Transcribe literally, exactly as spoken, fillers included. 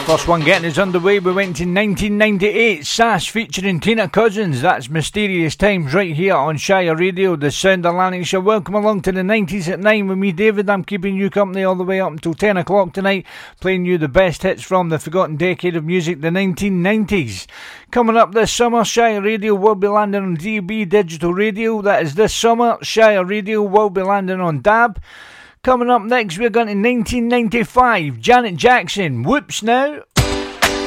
First one getting us underway, we went to nineteen ninety-eight, Sass featuring Tina Cousins. That's Mysterious Times right here on Shire Radio, the sound of Lanarkshire. Welcome along to the nineties at nine with me, David. I'm keeping you company all the way up until ten o'clock tonight, playing you the best hits from the forgotten decade of music, the nineteen nineties. Coming up this summer, Shire Radio will be landing on D A B Digital Radio. That is this summer. Shire Radio will be landing on D A B. Coming up next, we're going to nineteen ninety-five. Janet Jackson, Whoops Now.